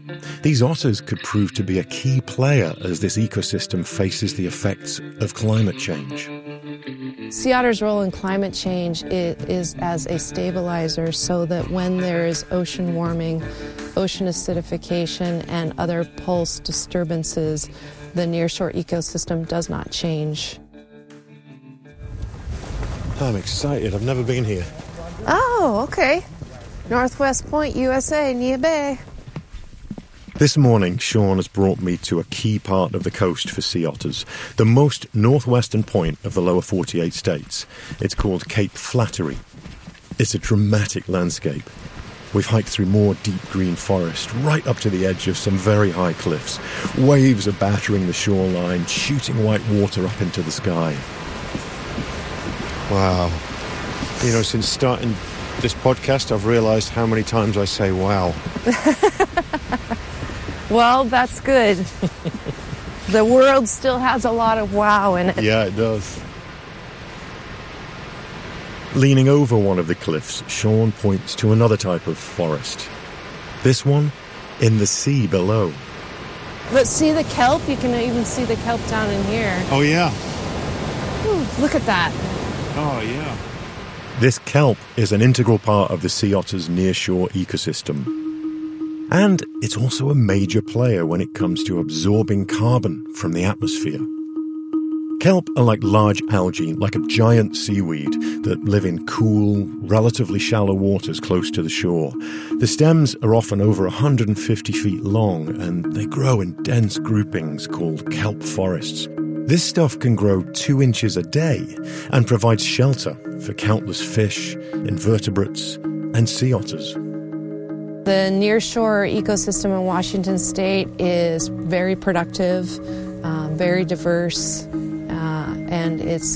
These otters could prove to be a key player as this ecosystem faces the effects of climate change. Sea otter's role in climate change is as a stabilizer, so that when there is ocean warming, ocean acidification, and other pulse disturbances, the nearshore ecosystem does not change. I'm excited. I've never been here. Oh, okay. Northwest Point, USA, Nia Bay. This morning, Sean has brought me to a key part of the coast for sea otters, the most northwestern point of the lower 48 states. It's called Cape Flattery. It's a dramatic landscape. We've hiked through more deep green forest, right up to the edge of some very high cliffs. Waves are battering the shoreline, shooting white water up into the sky. Wow. You know, since starting this podcast, I've realised how many times I say wow. Well, that's good. The world still has a lot of wow in it. Yeah, it does. Leaning over one of the cliffs, Sean points to another type of forest. This one in the sea below. But see the kelp? You can even see the kelp down in here. Oh, yeah. Ooh, look at that. Oh, yeah. This kelp is an integral part of the sea otter's nearshore ecosystem. And it's also a major player when it comes to absorbing carbon from the atmosphere. Kelp are like large algae, like a giant seaweed, that live in cool, relatively shallow waters close to the shore. The stems are often over 150 feet long, and they grow in dense groupings called kelp forests. This stuff can grow 2 inches a day and provides shelter for countless fish, invertebrates, and sea otters. The nearshore ecosystem in Washington State is very productive, very diverse, and it's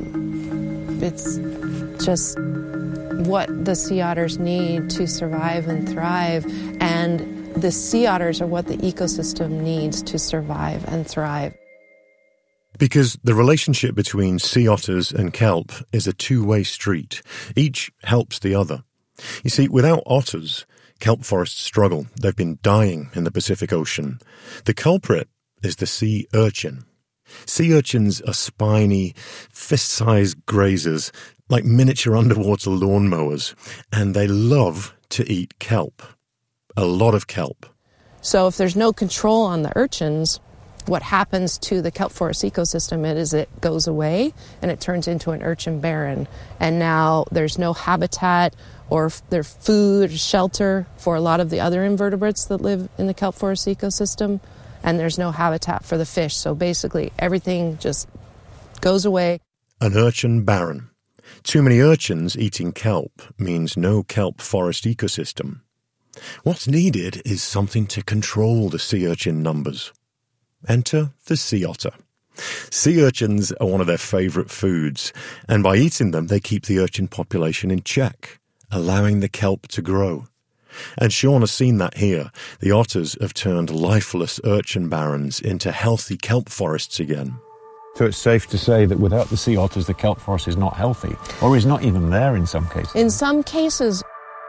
just what the sea otters need to survive and thrive, and the sea otters are what the ecosystem needs to survive and thrive. Because the relationship between sea otters and kelp is a two-way street. Each helps the other. You see, without otters, kelp forests struggle. They've been dying in the Pacific Ocean. The culprit is the sea urchin. Sea urchins are spiny, fist-sized grazers, like miniature underwater lawnmowers, and they love to eat kelp. A lot of kelp. So if there's no control on the urchins, what happens to the kelp forest ecosystem is it goes away and it turns into an urchin barren. And now there's no habitat or there's food, shelter for a lot of the other invertebrates that live in the kelp forest ecosystem, and there's no habitat for the fish. So basically everything just goes away. An urchin barren. Too many urchins eating kelp means no kelp forest ecosystem. What's needed is something to control the sea urchin numbers. Enter the sea otter. Sea urchins are one of their favourite foods, and by eating them they keep the urchin population in check, allowing the kelp to grow. And Sean has seen that here. The otters have turned lifeless urchin barrens into healthy kelp forests again. So it's safe to say that without the sea otters, the kelp forest is not healthy, or is not even there in some cases. In some cases.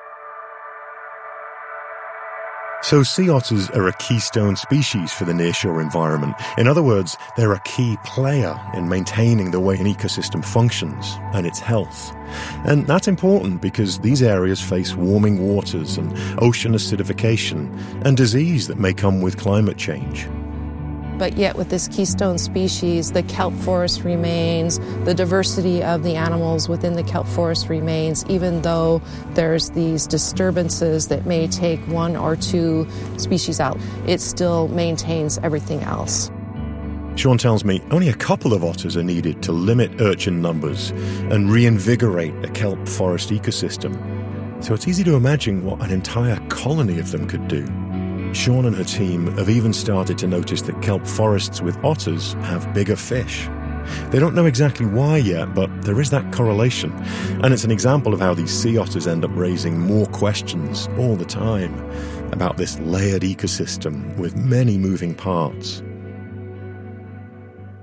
So sea otters are a keystone species for the nearshore environment. In other words, they're a key player in maintaining the way an ecosystem functions and its health. And that's important because these areas face warming waters and ocean acidification and disease that may come with climate change. But yet with this keystone species, the kelp forest remains, the diversity of the animals within the kelp forest remains, even though there's these disturbances that may take 1 or 2 species out. It still maintains everything else. Sean tells me only a couple of otters are needed to limit urchin numbers and reinvigorate a kelp forest ecosystem. So it's easy to imagine what an entire colony of them could do. Sean and her team have even started to notice that kelp forests with otters have bigger fish. They don't know exactly why yet, but there is that correlation. And it's an example of how these sea otters end up raising more questions all the time about this layered ecosystem with many moving parts.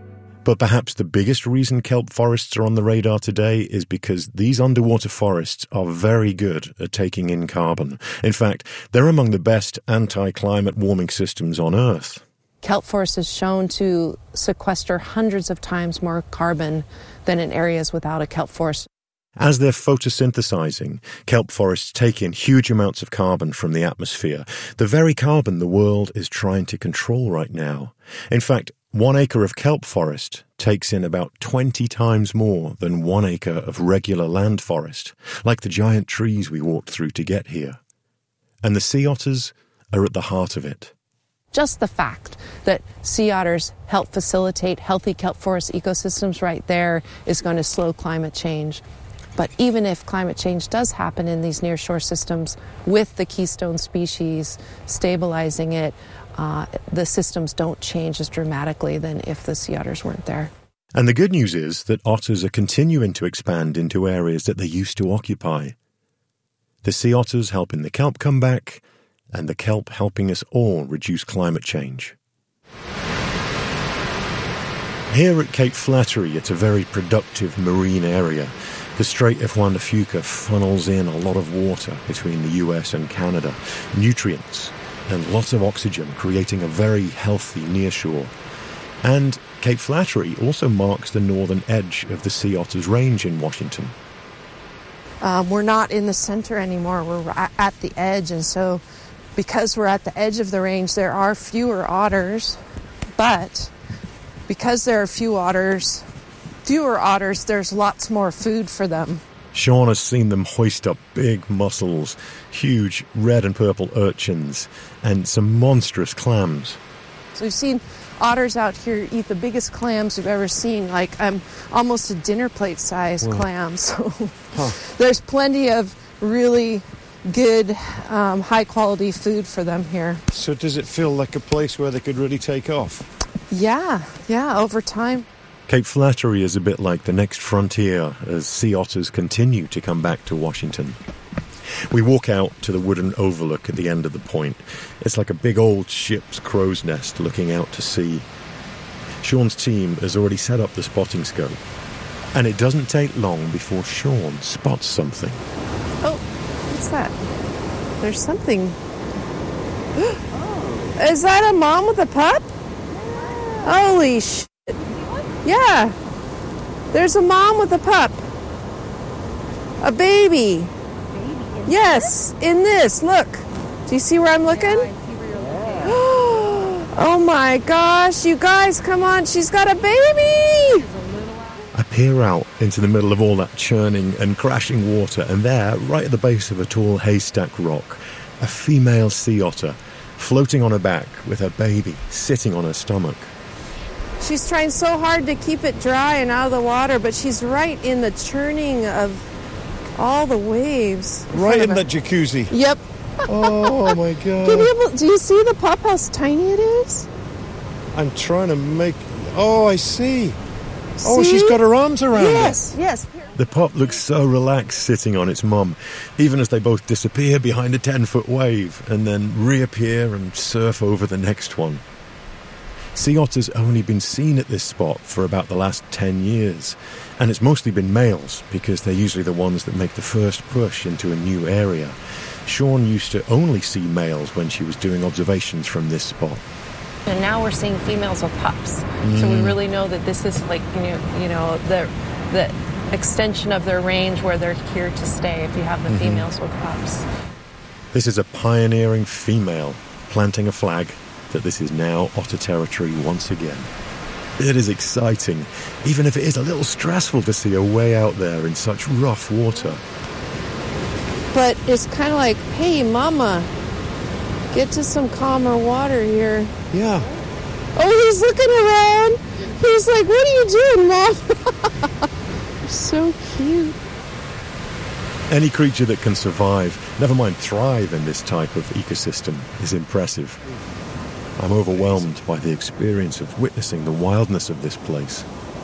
But perhaps the biggest reason kelp forests are on the radar today is because these underwater forests are very good at taking in carbon. In fact, they're among the best anti-climate warming systems on Earth. Kelp forest is shown to sequester hundreds of times more carbon than in areas without a kelp forest. As they're photosynthesizing, kelp forests take in huge amounts of carbon from the atmosphere, the very carbon the world is trying to control right now. In fact, 1 acre of kelp forest takes in about 20 times more than 1 acre of regular land forest, like the giant trees we walked through to get here. And the sea otters are at the heart of it. Just the fact that sea otters help facilitate healthy kelp forest ecosystems right there is going to slow climate change. But even if climate change does happen in these nearshore systems with the keystone species stabilizing it, the systems don't change as dramatically than if the sea otters weren't there. And the good news is that otters are continuing to expand into areas that they used to occupy. The sea otters helping the kelp come back, and the kelp helping us all reduce climate change. Here at Cape Flattery, it's a very productive marine area. The Strait of Juan de Fuca funnels in a lot of water between the US and Canada, nutrients, and lots of oxygen, creating a very healthy nearshore. And Cape Flattery also marks the northern edge of the sea otter's range in Washington. We're not in the center anymore. We're at the edge, and so because we're at the edge of the range, there are fewer otters, but because there are fewer otters, there's lots more food for them. Sean has seen them hoist up big mussels, huge red and purple urchins, and some monstrous clams. So we've seen otters out here eat the biggest clams we've ever seen, like almost a dinner plate size clam. So there's plenty of really good, high quality food for them here. So does it feel like a place where they could really take off? Yeah, over time. Cape Flattery is a bit like the next frontier as sea otters continue to come back to Washington. We walk out to the wooden overlook at the end of the point. It's like a big old ship's crow's nest looking out to sea. Sean's team has already set up the spotting scope. And it doesn't take long before Sean spots something. Oh, what's that? There's something. Is that a mom with a pup? Holy shit. Yeah. There's a mom with a pup. A baby. Yes, in this. Look. Do you see where I'm looking? Yeah, I see where you're looking. Oh my gosh, you guys, come on. She's got a baby. I peer out into the middle of all that churning and crashing water, and there, right at the base of a tall haystack rock, a female sea otter floating on her back with her baby sitting on her stomach. She's trying so hard to keep it dry and out of the water, but she's right in the churning of all the waves. Right in that jacuzzi. Yep. Oh my God. Do you see the pup, how tiny it is? I'm trying to make... Oh, I see. Oh, she's got her arms around it. Yes. The pup looks so relaxed sitting on its mum, even as they both disappear behind a 10-foot wave and then reappear and surf over the next one. Sea otters only been seen at this spot for about the last 10 years, and it's mostly been males because they're usually the ones that make the first push into a new area. Sean used to only see males when she was doing observations from this spot. And now we're seeing females with pups, so we really know that this is like the extension of their range where they're here to stay if you have the females with pups. This is a pioneering female planting a flag that this is now otter territory once again. It is exciting, even if it is a little stressful to see her way out there in such rough water. But it's kind of like, hey, mama, get to some calmer water here. Yeah. Oh, he's looking around. He's like, what are you doing, Mom? So cute. Any creature that can survive, never mind thrive in this type of ecosystem, is impressive. I'm overwhelmed by the experience of witnessing the wildness of this place.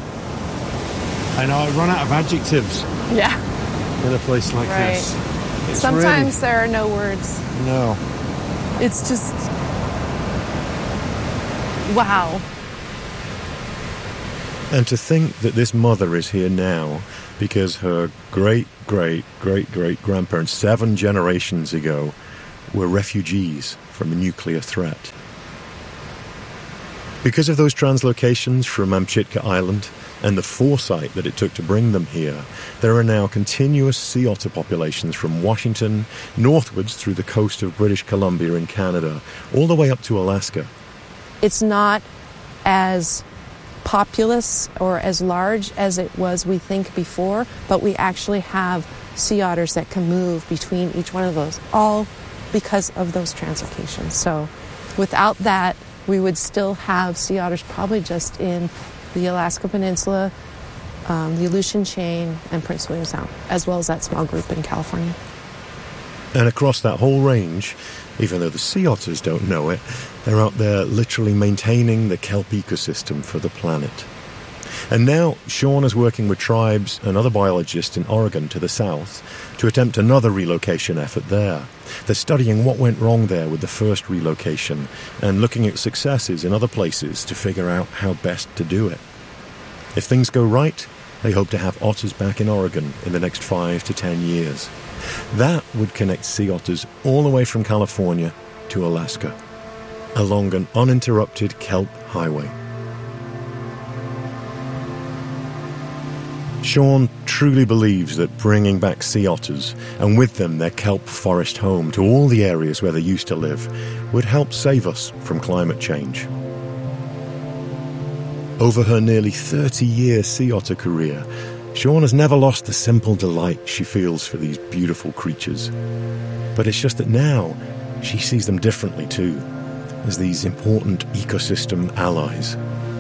I know, I run out of adjectives. Yeah. In a place like this. It's Sometimes really... there are no words. No. It's just... wow. And to think that this mother is here now because her great-great-great-great-grandparents 7 generations ago were refugees from a nuclear threat. Because of those translocations from Amchitka Island and the foresight that it took to bring them here, there are now continuous sea otter populations from Washington northwards through the coast of British Columbia in Canada, all the way up to Alaska. It's not as populous or as large as it was, we think, before, but we actually have sea otters that can move between each one of those, all because of those translocations. So without that, we would still have sea otters probably just in the Alaska Peninsula, the Aleutian Chain, and Prince William Sound, as well as that small group in California. And across that whole range, even though the sea otters don't know it, they're out there literally maintaining the kelp ecosystem for the planet. And now Sean is working with tribes and other biologists in Oregon to the south to attempt another relocation effort there. They're studying what went wrong there with the first relocation and looking at successes in other places to figure out how best to do it. If things go right, they hope to have otters back in Oregon in the next 5 to 10 years. That would connect sea otters all the way from California to Alaska, along an uninterrupted kelp highway. Sean truly believes that bringing back sea otters, and with them their kelp forest home, to all the areas where they used to live, would help save us from climate change. Over her nearly 30-year sea otter career, Sean has never lost the simple delight she feels for these beautiful creatures. But it's just that now she sees them differently too, as these important ecosystem allies.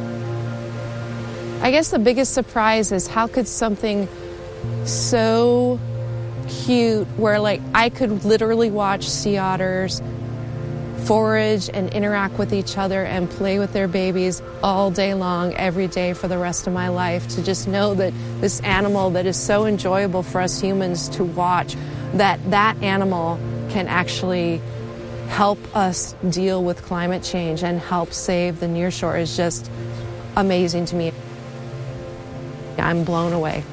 I guess the biggest surprise is how could something so cute, where like I could literally watch sea otters forage and interact with each other and play with their babies all day long, every day for the rest of my life, to just know that this animal that is so enjoyable for us humans to watch, that animal can actually help us deal with climate change and help save the nearshore is just amazing to me. I'm blown away.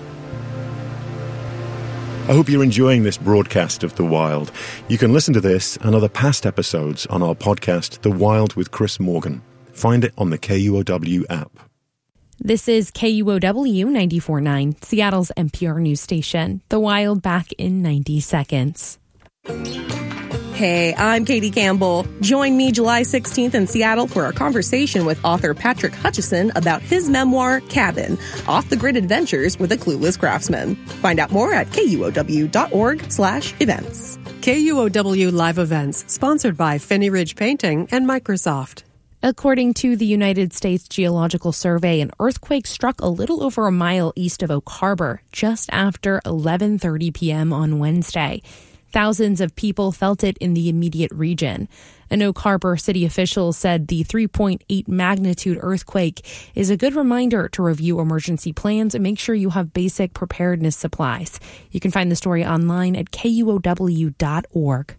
I hope you're enjoying this broadcast of The Wild. You can listen to this and other past episodes on our podcast, The Wild with Chris Morgan. Find it on the KUOW app. This is KUOW 94.9, Seattle's NPR news station. The Wild back in 90 seconds. Hey, I'm Katie Campbell. Join me July 16th in Seattle for a conversation with author Patrick Hutchison about his memoir, Cabin, Off-the-Grid Adventures with a Clueless Craftsman. Find out more at KUOW.org/events. KUOW Live Events, sponsored by Finney Ridge Painting and Microsoft. According to the United States Geological Survey, an earthquake struck a little over a mile east of Oak Harbor just after 11:30 p.m. on Wednesday. Thousands of people felt it in the immediate region. An Oak Harbor city official said the 3.8 magnitude earthquake is a good reminder to review emergency plans and make sure you have basic preparedness supplies. You can find the story online at KUOW.org.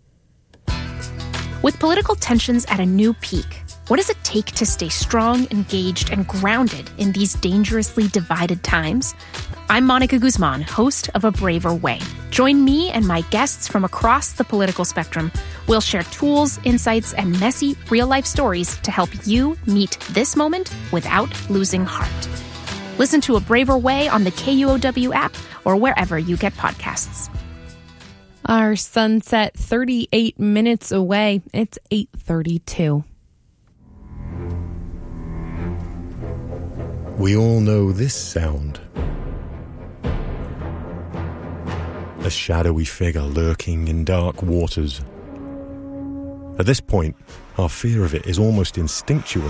With political tensions at a new peak, what does it take to stay strong, engaged, and grounded in these dangerously divided times? I'm Monica Guzman, host of A Braver Way. Join me and my guests from across the political spectrum. We'll share tools, insights, and messy, real-life stories to help you meet this moment without losing heart. Listen to A Braver Way on the KUOW app or wherever you get podcasts. Our sunset 38 minutes away. It's 8:32. We all know this sound. A shadowy figure lurking in dark waters. At this point, our fear of it is almost instinctual.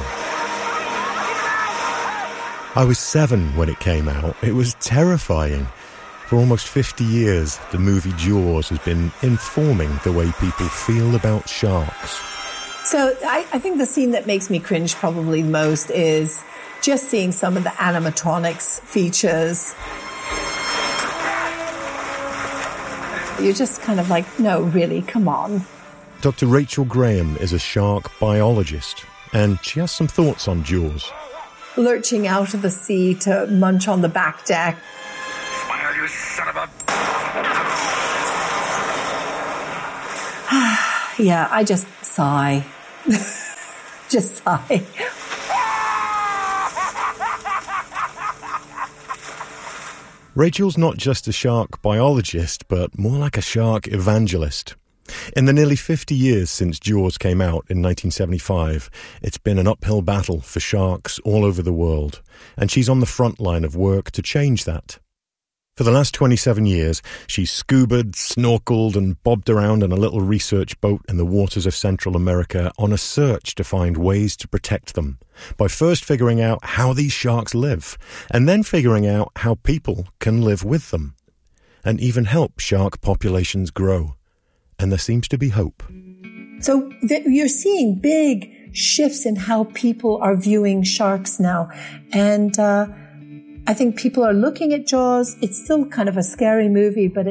I was 7 when it came out. It was terrifying. For almost 50 years, the movie Jaws has been informing the way people feel about sharks. So I think the scene that makes me cringe probably most is just seeing some of the animatronics features. You're just kind of like, no, really, come on. Dr. Rachel Graham is a shark biologist, and she has some thoughts on Jaws. lurching out of the sea to munch on the back deck. Smile, you son of a... Yeah, I just sigh. Just sigh. Rachel's not just a shark biologist, but more like a shark evangelist. In the nearly 50 years since Jaws came out in 1975, it's been an uphill battle for sharks all over the world, and she's on the front line of work to change that. For the last 27 years, she's scubaed, snorkeled, and bobbed around in a little research boat in the waters of Central America on a search to find ways to protect them, by first figuring out how these sharks live, and then figuring out how people can live with them, and even help shark populations grow. And there seems to be hope. So you're seeing big shifts in how people are viewing sharks now. And I think people are looking at Jaws. It's still kind of a scary movie, but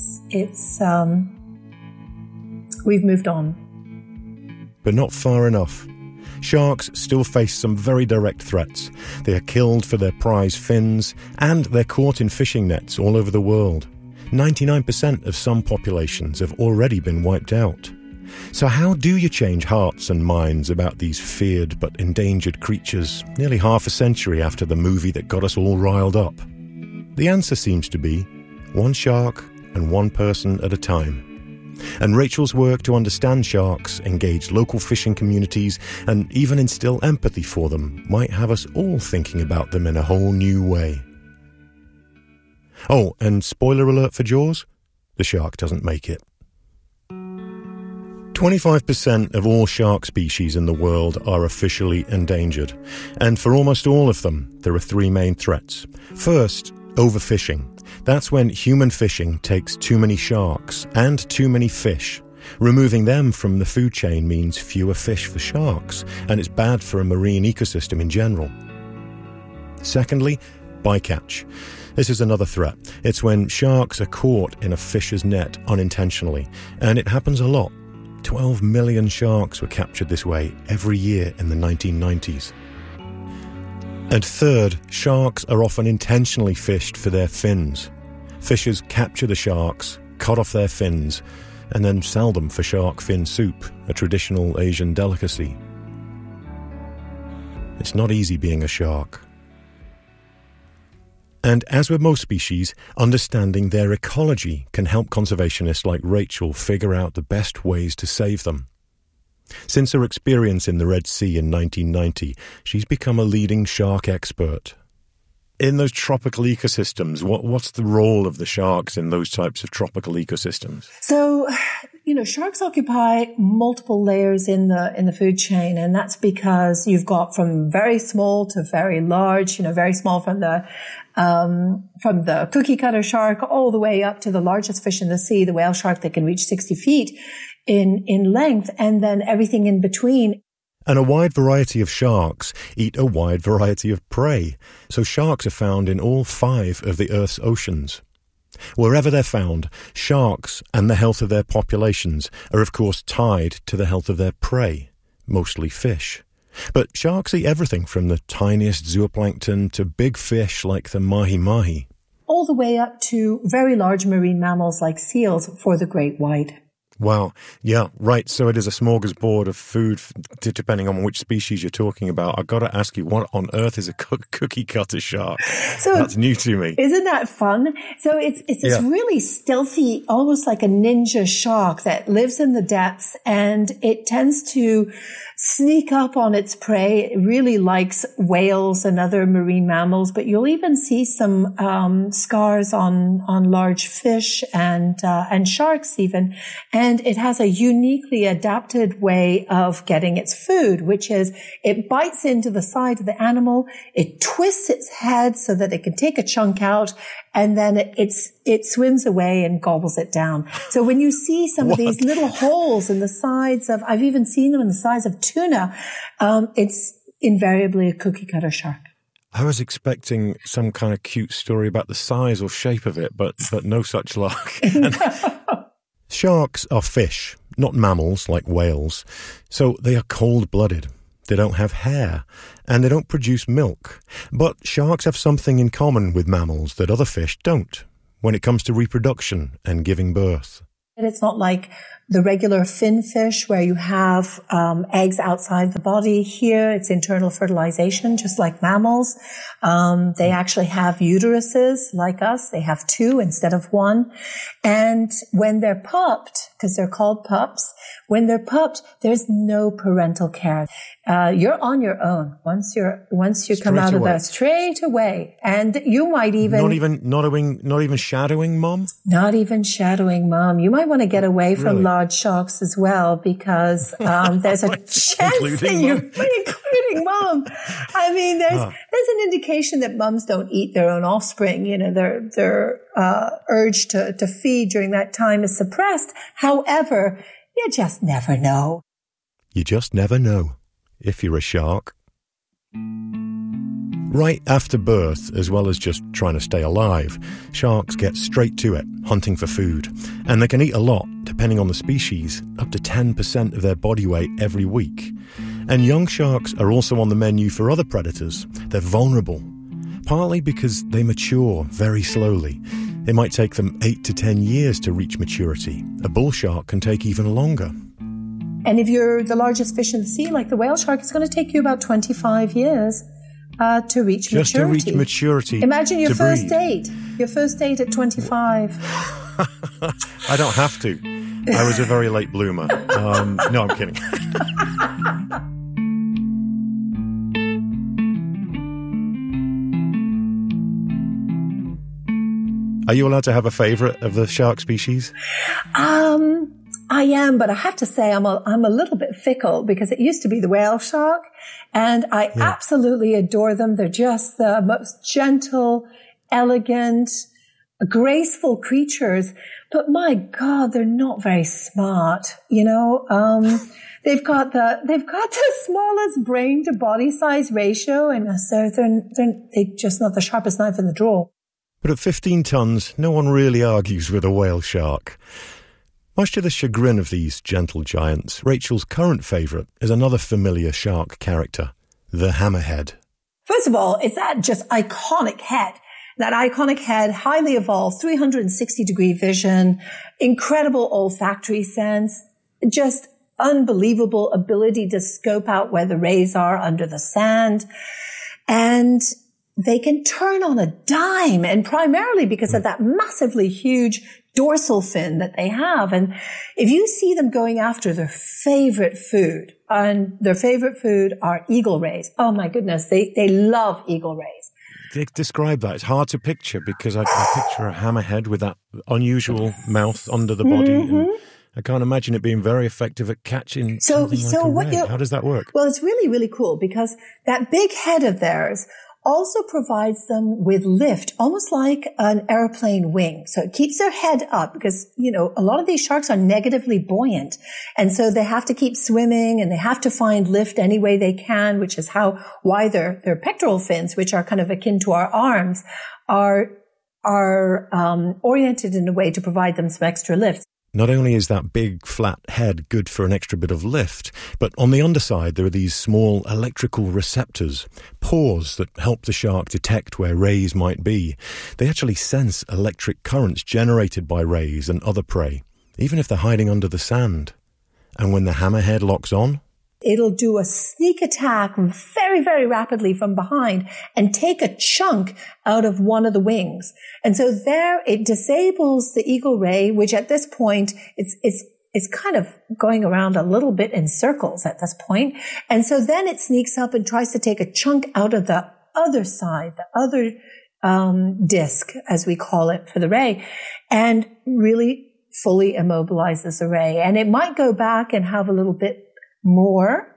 we've moved on. But not far enough. Sharks still face some very direct threats. They are killed for their prize fins, and they're caught in fishing nets all over the world. 99% of some populations have already been wiped out. So how do you change hearts and minds about these feared but endangered creatures nearly half a century after the movie that got us all riled up? The answer seems to be one shark and one person at a time. And Rachel's work to understand sharks, engage local fishing communities, and even instill empathy for them might have us all thinking about them in a whole new way. Oh, and spoiler alert for Jaws, the shark doesn't make it. 25% of all shark species in the world are officially endangered, and for almost all of them, there are three main threats. First, overfishing. That's when human fishing takes too many sharks and too many fish. Removing them from the food chain means fewer fish for sharks, and it's bad for a marine ecosystem in general. Secondly, bycatch. This is another threat. It's when sharks are caught in a fisher's net unintentionally, and it happens a lot. 12 million sharks were captured this way every year in the 1990s. And third, sharks are often intentionally fished for their fins. Fishers capture the sharks, cut off their fins, and then sell them for shark fin soup, a traditional Asian delicacy. It's not easy being a shark. And as with most species, understanding their ecology can help conservationists like Rachel figure out the best ways to save them. Since her experience in the Red Sea in 1990, she's become a leading shark expert. In those tropical ecosystems, what's the role of the sharks in those types of tropical ecosystems? So, sharks occupy multiple layers in the food chain, and that's because you've got from very small to very large, very small from the cookie cutter shark all the way up to the largest fish in the sea, the whale shark that can reach 60 feet in length, and then everything in between. And a wide variety of sharks eat a wide variety of prey, so sharks are found in all 5 of the Earth's oceans. Wherever they're found, sharks and the health of their populations are of course tied to the health of their prey, mostly fish. But sharks eat everything from the tiniest zooplankton to big fish like the mahi-mahi. All the way up to very large marine mammals like seals for the great white. Wow. Yeah, right. So it is a smorgasbord of food, depending on which species you're talking about. I've got to ask you, what on earth is a cookie cutter shark? So that's new to me. Isn't that fun? So it's this really stealthy, almost like a ninja shark that lives in the depths, and it tends to sneak up on its prey. It really likes whales and other marine mammals, but you'll even see some scars on large fish and sharks even. And it has a uniquely adapted way of getting its food, which is it bites into the side of the animal, it twists its head so that it can take a chunk out, and then it swims away and gobbles it down. So when you see some of these little holes in the sides of, I've even seen them in the sides of tuna, it's invariably a cookie cutter shark. I was expecting some kind of cute story about the size or shape of it, but no such luck. Sharks are fish, not mammals like whales, so they are cold-blooded. They don't have hair, and they don't produce milk. But sharks have something in common with mammals that other fish don't when it comes to reproduction and giving birth. And it's not like the regular fin fish where you have eggs outside the body. Here, it's internal fertilization, just like mammals. They actually have uteruses like us. They have 2 instead of 1. And when they're pupped, because they're called pups, when they're pupped, there's no parental care. You're on your own once you come out of there, straight away. And you might even not even shadowing mom. Not even shadowing mom. You might want to get away from large sharks as well, because there's a chance that including mom. I mean, there's an indication that mums don't eat their own offspring. You know, their urge to feed during that time is suppressed. However, you just never know. You just never know if you're a shark. Right after birth, as well as just trying to stay alive, sharks get straight to it, hunting for food. And they can eat a lot, depending on the species, up to 10% of their body weight every week. And young sharks are also on the menu for other predators. They're vulnerable, partly because they mature very slowly. It might take them 8 to 10 years to reach maturity. A bull shark can take even longer. And if you're the largest fish in the sea, like the whale shark, it's going to take you about 25 years to reach maturity. Just to reach maturity. Imagine your first date. Your first date at 25. I don't have to. I was a very late bloomer. No, I'm kidding. Are you allowed to have a favorite of the shark species? I am, but I have to say I'm a little bit fickle, because it used to be the whale shark, and I absolutely adore them. They're just the most gentle, elegant, graceful creatures. But my God, they're not very smart. You know, they've got the smallest brain to body size ratio, and so they're just not the sharpest knife in the drawer. But at 15 tons, no one really argues with a whale shark. Much to the chagrin of these gentle giants, Rachel's current favourite is another familiar shark character, the hammerhead. First of all, it's that just iconic head. That iconic head, highly evolved, 360-degree vision, incredible olfactory sense, just unbelievable ability to scope out where the rays are under the sand. And they can turn on a dime, and primarily because of that massively huge dorsal fin that they have. And if you see them going after their favorite food, and their favorite food are eagle rays. Oh my goodness, they love eagle rays. Describe that. It's hard to picture, because I picture a hammerhead with that unusual mouth under the body. Mm-hmm. And I can't imagine it being very effective at catching something like a ray. How does that work? Well, it's really, really cool, because that big head of theirs also provides them with lift, almost like an airplane wing. So it keeps their head up, because, you know, a lot of these sharks are negatively buoyant. And so they have to keep swimming, and they have to find lift any way they can, which is why their pectoral fins, which are kind of akin to our arms, are oriented in a way to provide them some extra lift. Not only is that big, flat head good for an extra bit of lift, but on the underside there are these small electrical receptors, pores that help the shark detect where rays might be. They actually sense electric currents generated by rays and other prey, even if they're hiding under the sand. And when the hammerhead locks on, it'll do a sneak attack very, very rapidly from behind and take a chunk out of one of the wings. And so there it disables the eagle ray, which at this point it's kind of going around a little bit in circles at this point. And so then it sneaks up and tries to take a chunk out of the other side, the other disc, as we call it, for the ray, and really fully immobilizes the ray. And it might go back and have a little bit more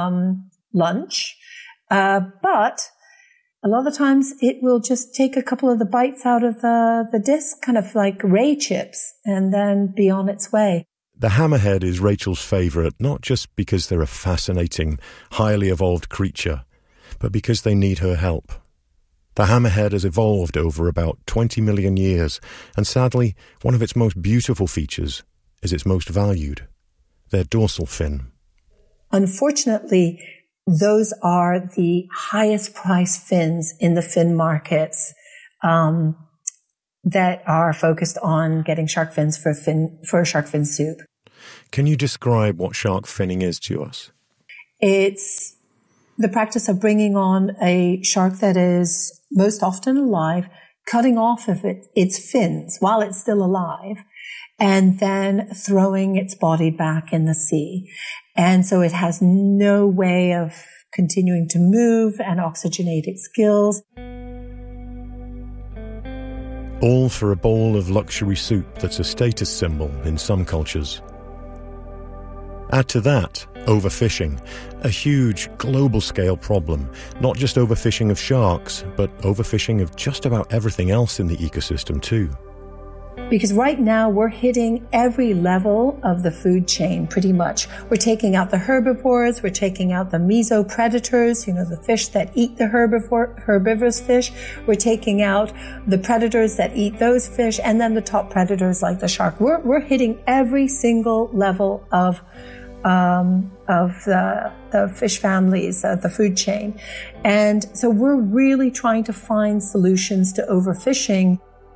lunch, but a lot of the times it will just take a couple of the bites out of the disc, kind of like ray chips, and then be on its way. The hammerhead is Rachel's favourite, not just because they're a fascinating, highly evolved creature, but because they need her help. The hammerhead has evolved over about 20 million years, and sadly, one of its most beautiful features is its most valued, their dorsal fin. Unfortunately, those are the highest priced fins in the fin markets that are focused on getting shark fins for shark fin soup. Can you describe what shark finning is to us? It's the practice of bringing on a shark that is most often alive, cutting off of its fins while it's still alive, and then throwing its body back in the sea. And so it has no way of continuing to move and oxygenate its gills. All for a bowl of luxury soup that's a status symbol in some cultures. Add to that overfishing, a huge global-scale problem, not just overfishing of sharks, but overfishing of just about everything else in the ecosystem too. Because right now we're hitting every level of the food chain pretty much. We're taking out the herbivores, we're taking out the mesopredators, the fish that eat the herbivorous fish. We're taking out the predators that eat those fish, and then the top predators like the shark. We're hitting every single level of the fish families, the food chain. And so we're really trying to find solutions to overfishing.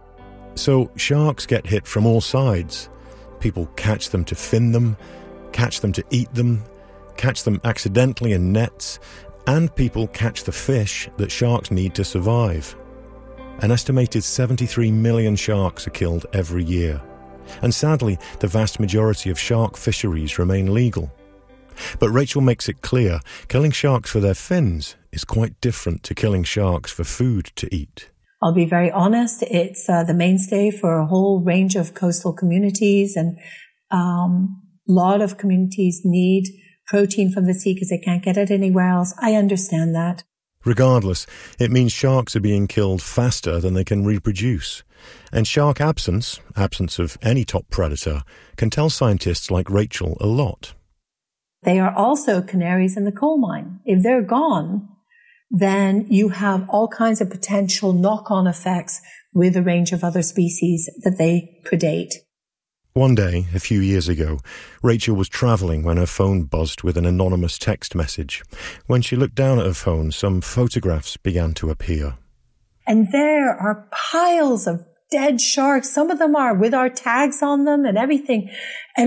So sharks get hit from all sides. People catch them to fin them, catch them to eat them, catch them accidentally in nets, and people catch the fish that sharks need to survive. An estimated 73 million sharks are killed every year. And sadly, the vast majority of shark fisheries remain legal. But Rachel makes it clear, killing sharks for their fins is quite different to killing sharks for food to eat. I'll be very honest, it's the mainstay for a whole range of coastal communities, and a lot of communities need protein from the sea because they can't get it anywhere else. I understand that. Regardless, it means sharks are being killed faster than they can reproduce. And shark absence of any top predator, can tell scientists like Rachel a lot. They are also canaries in the coal mine. If they're gone, then you have all kinds of potential knock-on effects with a range of other species that they predate. One day, a few years ago, Rachel was travelling when her phone buzzed with an anonymous text message. When she looked down at her phone, some photographs began to appear. And there are piles of dead sharks. Some of them are with our tags on them and everything. And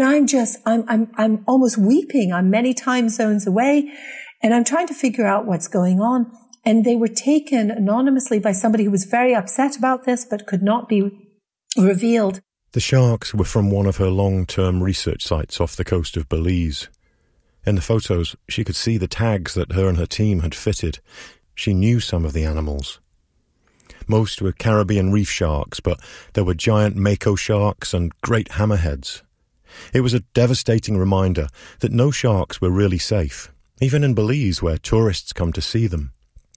I'm almost weeping. I'm many time zones away. And I'm trying to figure out what's going on. And they were taken anonymously by somebody who was very upset about this, but could not be revealed. The sharks were from one of her long-term research sites off the coast of Belize. In the photos, she could see the tags that her and her team had fitted. She knew some of the animals. Most were Caribbean reef sharks, but there were giant mako sharks and great hammerheads. It was a devastating reminder that no sharks were really safe, even in Belize where tourists come to see them.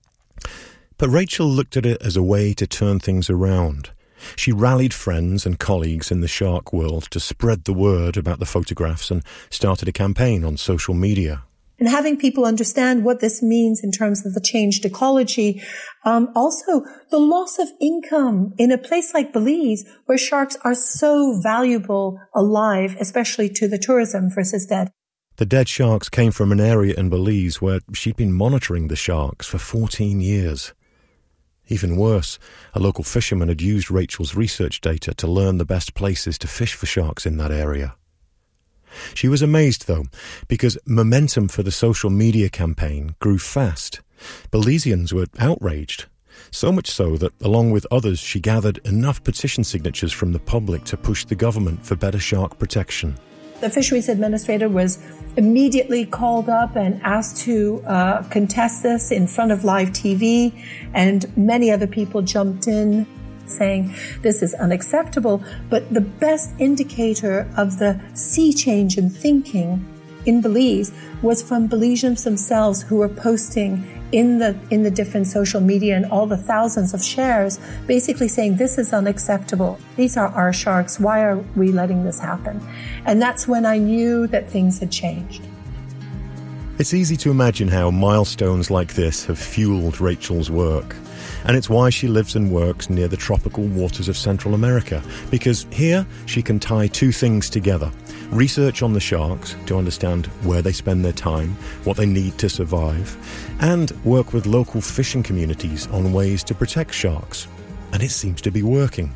But Rachel looked at it as a way to turn things around. She rallied friends and colleagues in the shark world to spread the word about the photographs and started a campaign on social media. And having people understand what this means in terms of the changed ecology. Also, the loss of income in a place like Belize, where sharks are so valuable alive, especially to the tourism versus dead. The dead sharks came from an area in Belize where she'd been monitoring the sharks for 14 years. Even worse, a local fisherman had used Rachel's research data to learn the best places to fish for sharks in that area. She was amazed, though, because momentum for the social media campaign grew fast. Belizeans were outraged, so much so that, along with others, she gathered enough petition signatures from the public to push the government for better shark protection. The fisheries administrator was immediately called up and asked to contest this in front of live TV, and many other people jumped in saying this is unacceptable. But the best indicator of the sea change in thinking in Belize was from Belizeans themselves, who were posting in the different social media and all the thousands of shares, basically saying this is unacceptable. These are our sharks. Why are we letting this happen? And that's when I knew that things had changed. It's easy to imagine how milestones like this have fueled Rachel's work. And it's why she lives and works near the tropical waters of Central America, because here she can tie two things together: research on the sharks to understand where they spend their time, what they need to survive, and work with local fishing communities on ways to protect sharks. And it seems to be working.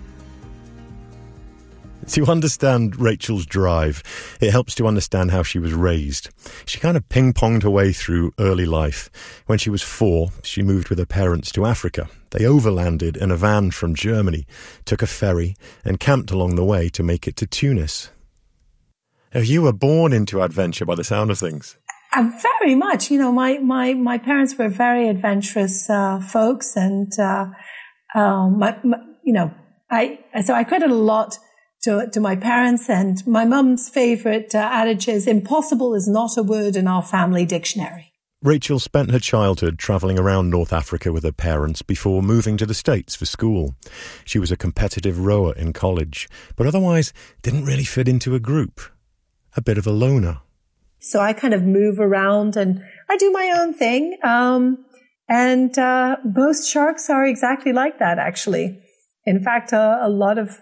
To understand Rachel's drive, it helps to understand how she was raised. She kind of ping-ponged her way through early life. When she was 4, she moved with her parents to Africa. They overlanded in a van from Germany, took a ferry, and camped along the way to make it to Tunis. You were born into adventure by the sound of things. Very much. You know, my parents were very adventurous folks, and so I credit a lot to my parents, and my mum's favorite adage is, impossible is not a word in our family dictionary. Rachel spent her childhood travelling around North Africa with her parents before moving to the States for school. She was a competitive rower in college, but otherwise didn't really fit into a group. A bit of a loner. So I kind of move around and I do my own thing. And most sharks are exactly like that, actually. In fact, a lot of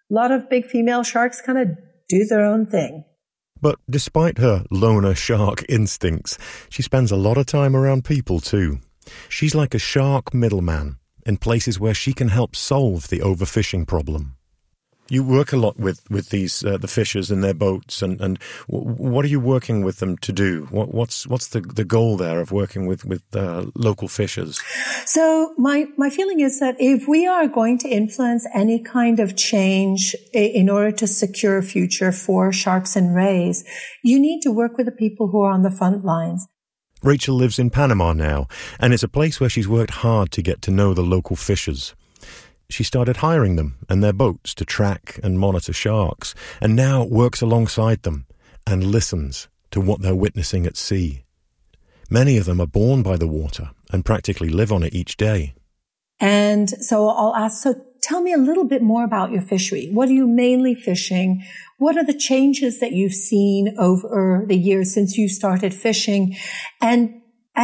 big female sharks kind of do their own thing. But despite her loner shark instincts, she spends a lot of time around people too. She's like a shark middleman in places where she can help solve the overfishing problem. You work a lot with these the fishers in their boats, and what are you working with them to do? What's the goal there of working with local fishers? So my feeling is that if we are going to influence any kind of change in order to secure a future for sharks and rays, you need to work with the people who are on the front lines. Rachel lives in Panama now, and it's a place where she's worked hard to get to know the local fishers. She started hiring them and their boats to track and monitor sharks, and now works alongside them and listens to what they're witnessing at sea. Many of them are born by the water and practically live on it each day. And so I'll ask, so tell me a little bit more about your fishery. What are you mainly fishing? What are the changes that you've seen over the years since you started fishing? And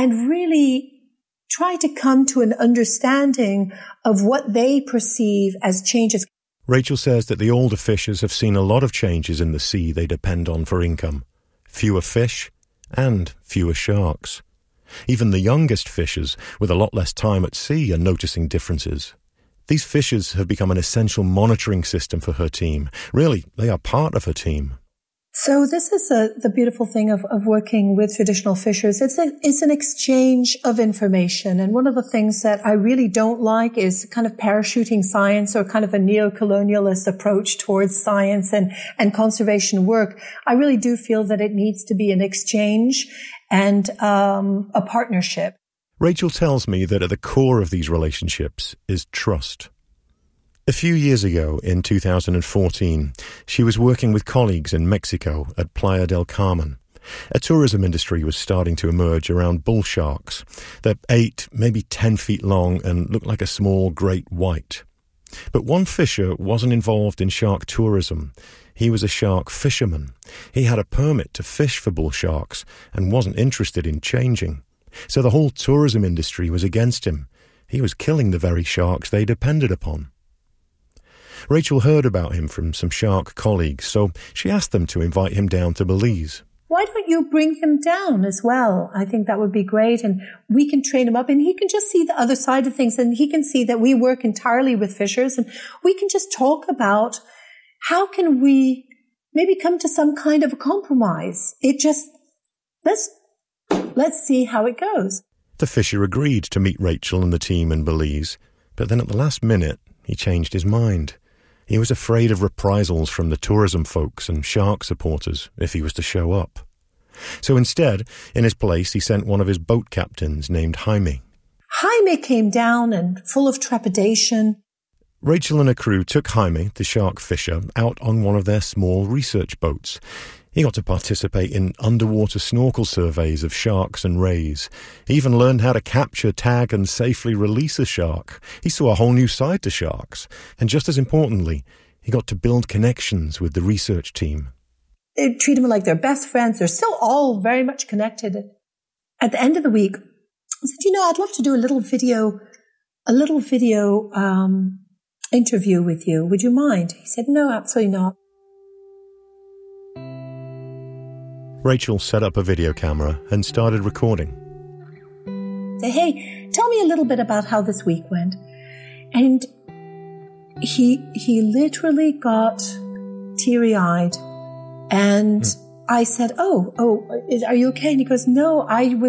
really try to come to an understanding of what they perceive as changes. Rachel says that the older fishers have seen a lot of changes in the sea they depend on for income. Fewer fish and fewer sharks. Even the youngest fishers, with a lot less time at sea, are noticing differences. These fishers have become an essential monitoring system for her team. Really, they are part of her team. So this is the beautiful thing of working with traditional fishers. It's an exchange of information. And one of the things that I really don't like is kind of parachuting science, or kind of a neo-colonialist approach towards science and conservation work. I really do feel that it needs to be an exchange and a partnership. Rachel tells me that at the core of these relationships is trust. A few years ago, in 2014, she was working with colleagues in Mexico at Playa del Carmen. A tourism industry was starting to emerge around bull sharks. They're 8, maybe 10 feet long and look like a small great white. But one fisher wasn't involved in shark tourism. He was a shark fisherman. He had a permit to fish for bull sharks and wasn't interested in changing. So the whole tourism industry was against him. He was killing the very sharks they depended upon. Rachel heard about him from some shark colleagues, so she asked them to invite him down to Belize. Why don't you bring him down as well? I think that would be great, and we can train him up, and he can just see the other side of things, and he can see that we work entirely with fishers, and we can just talk about how can we maybe come to some kind of a compromise. Let's see how it goes. The fisher agreed to meet Rachel and the team in Belize, but then at the last minute, he changed his mind. He was afraid of reprisals from the tourism folks and shark supporters if he was to show up. So instead, in his place, he sent one of his boat captains named Jaime. Jaime came down and full of trepidation. Rachel and her crew took Jaime, the shark fisher, out on one of their small research boats. He got to participate in underwater snorkel surveys of sharks and rays. He even learned how to capture, tag, and safely release a shark. He saw a whole new side to sharks. And just as importantly, he got to build connections with the research team. They treat him like their best friends. They're still all very much connected. At the end of the week, I said, I'd love to do a little video interview with you. Would you mind? He said, no, absolutely not. Rachel set up a video camera and started recording. Say, hey, tell me a little bit about how this week went. And he literally got teary-eyed. And I said, are you okay? And he goes, no, I'm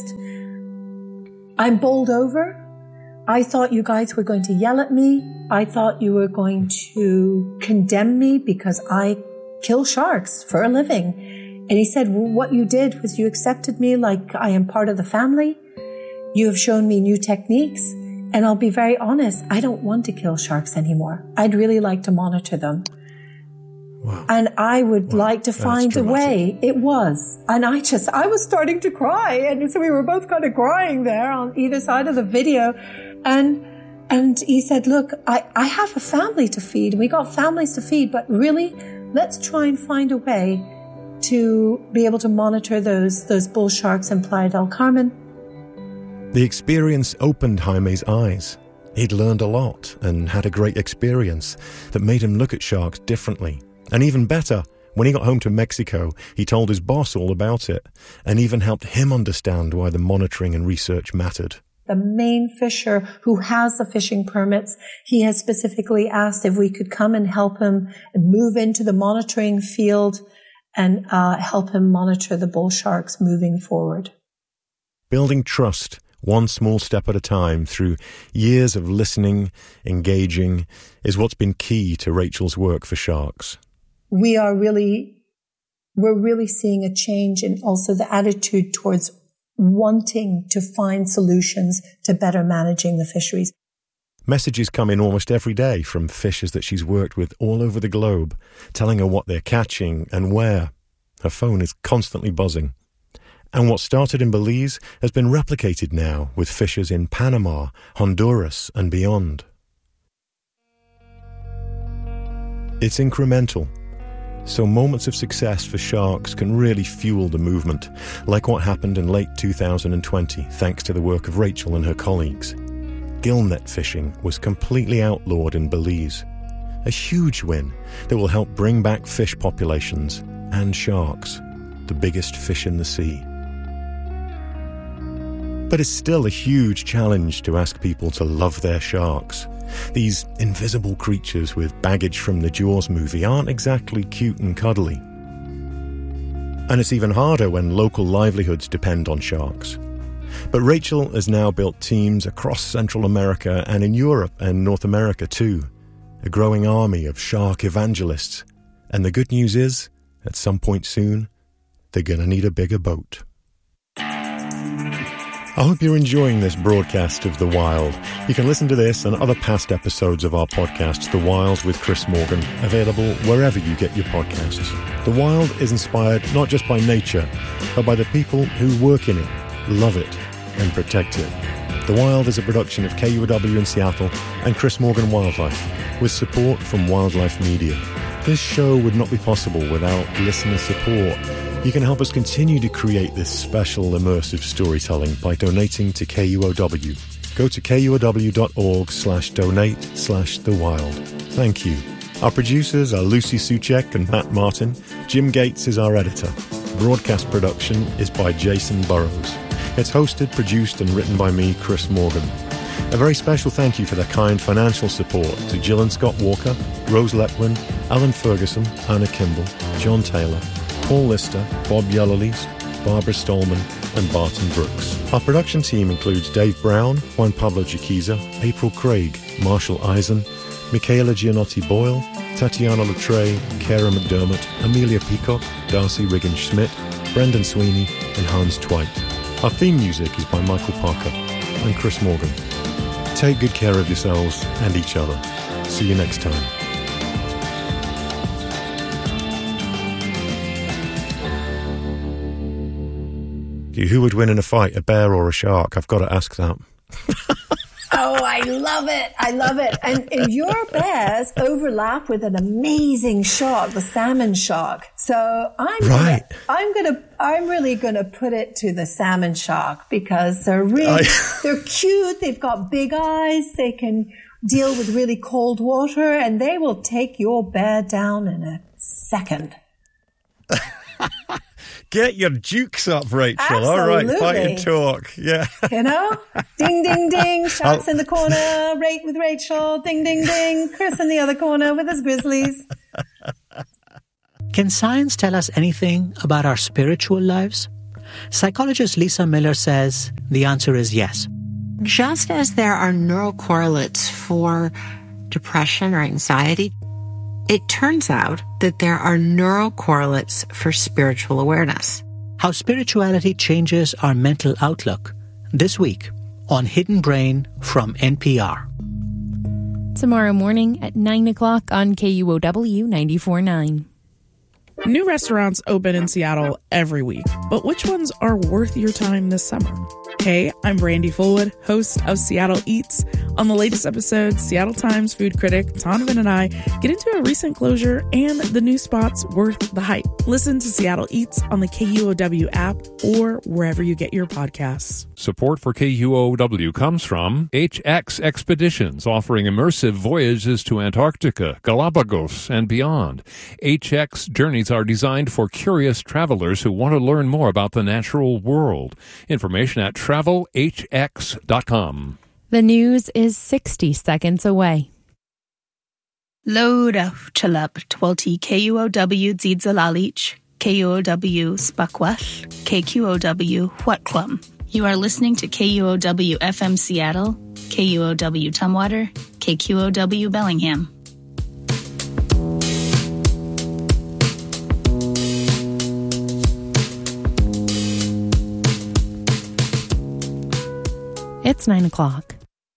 bowled over. I thought you guys were going to yell at me. I thought you were going to condemn me because I kill sharks for a living. And he said, well, what you did was you accepted me like I am part of the family. You have shown me new techniques. And I'll be very honest, I don't want to kill sharks anymore. I'd really like to monitor them. Wow. And I would like to find a way. It was. And I was starting to cry. And so we were both kind of crying there on either side of the video. And he said, look, I have a family to feed. We got families to feed, but really, let's try and find a way to be able to monitor those bull sharks in Playa del Carmen. The experience opened Jaime's eyes. He'd learned a lot and had a great experience that made him look at sharks differently. And even better, when he got home to Mexico, he told his boss all about it and even helped him understand why the monitoring and research mattered. The main fisher who has the fishing permits, he has specifically asked if we could come and help him move into the monitoring field and help him monitor the bull sharks moving forward. Building trust, one small step at a time, through years of listening, engaging, is what's been key to Rachel's work for sharks. We're really seeing a change in also the attitude towards wanting to find solutions to better managing the fisheries. Messages come in almost every day from fishers that she's worked with all over the globe, telling her what they're catching and where. Her phone is constantly buzzing. And what started in Belize has been replicated now with fishers in Panama, Honduras, and beyond. It's incremental. So moments of success for sharks can really fuel the movement, like what happened in late 2020, thanks to the work of Rachel and her colleagues. Gillnet fishing was completely outlawed in Belize, a huge win that will help bring back fish populations and sharks, the biggest fish in the sea. But it's still a huge challenge to ask people to love their sharks. These invisible creatures with baggage from the Jaws movie aren't exactly cute and cuddly. And it's even harder when local livelihoods depend on sharks. But Rachel has now built teams across Central America and in Europe and North America too. A growing army of shark evangelists. And the good news is, at some point soon, they're going to need a bigger boat. I hope you're enjoying this broadcast of The Wild. You can listen to this and other past episodes of our podcast, The Wild with Chris Morgan, available wherever you get your podcasts. The Wild is inspired not just by nature, but by the people who work in it, love it, and protect it. The Wild is a production of KUOW in Seattle and Chris Morgan Wildlife, with support from Wildlife Media. This show would not be possible without listener support. You can help us continue to create this special immersive storytelling by donating to KUOW. Go to kuow.org/donate/thewild. Thank you. Our producers are Lucy Suchek and Matt Martin. Jim Gates is our editor. Broadcast production is by Jason Burrows. It's hosted, produced, and written by me, Chris Morgan. A very special thank you for their kind financial support to Jill and Scott Walker, Rose Lepwin, Alan Ferguson, Anna Kimball, John Taylor, Paul Lister, Bob Yellowlees, Barbara Stallman, and Barton Brooks. Our production team includes Dave Brown, Juan Pablo Chiquiza, April Craig, Marshall Eisen, Michaela Gianotti-Boyle, Tatiana Latre, Kara McDermott, Amelia Peacock, Darcy Riggin-Schmidt, Brendan Sweeney, and Hans Twite. Our theme music is by Michael Parker. I'm Chris Morgan. Take good care of yourselves and each other. See you next time. Who would win in a fight, a bear or a shark? I've got to ask that. Oh, I love it. I love it. And your bears overlap with an amazing shark, the salmon shark. So I'm really going to put it to the salmon shark because they're cute. They've got big eyes. They can deal with really cold water and they will take your bear down in a second. Get your dukes up, Rachel. All right, fight and talk. Yeah. You know? Ding, ding, ding. Shots in the corner. Rate with Rachel. Ding, ding, ding. Chris in the other corner with his Grizzlies. Can science tell us anything about our spiritual lives? Psychologist Lisa Miller says the answer is yes. Just as there are neural correlates for depression or anxiety, it turns out that there are neural correlates for spiritual awareness. How spirituality changes our mental outlook. This week on Hidden Brain from NPR. Tomorrow morning at 9 o'clock on KUOW 94.9. New restaurants open in Seattle every week, but which ones are worth your time this summer? Hey, I'm Brandy Fullwood, host of Seattle Eats. On the latest episode, Seattle Times food critic Donovan and I get into a recent closure and the new spots worth the hype. Listen to Seattle Eats on the KUOW app or wherever you get your podcasts. Support for KUOW comes from HX Expeditions, offering immersive voyages to Antarctica, Galapagos, and beyond. HX journeys are designed for curious travelers who want to learn more about the natural world. Information at travelhx.com. The news is 60 seconds away. Load of chalab twelti KUOW Dzidzalalich, KUOW Spakwell, KQOW Huatklum. You are listening to KUOW FM Seattle, KUOW Tumwater, KQOW Bellingham. It's 9 o'clock.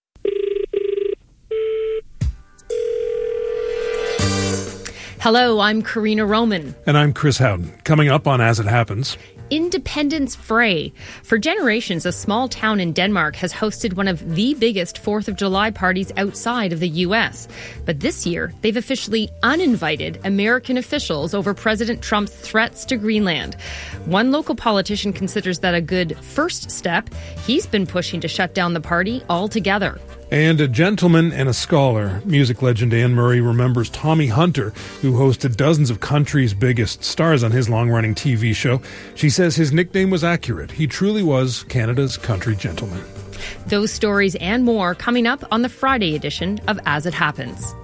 Hello, I'm Karina Roman. And I'm Chris Howden. Coming up on As It Happens. Independence Fray. For generations, a small town in Denmark has hosted one of the biggest 4th of July parties outside of the U.S. But this year, they've officially uninvited American officials over President Trump's threats to Greenland. One local politician considers that a good first step. He's been pushing to shut down the party altogether. And a gentleman and a scholar. Music legend Anne Murray remembers Tommy Hunter, who hosted dozens of country's biggest stars on his long-running TV show. She says his nickname was accurate. He truly was Canada's country gentleman. Those stories and more coming up on the Friday edition of As It Happens.